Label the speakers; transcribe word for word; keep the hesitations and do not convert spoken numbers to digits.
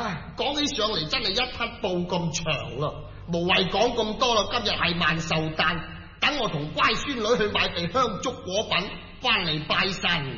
Speaker 1: 唉，講起上嚟真係一匹布咁長咯，無謂講咁多啦。今日係萬壽誕，等我同乖孫女去買地香燭果品，翻嚟拜神。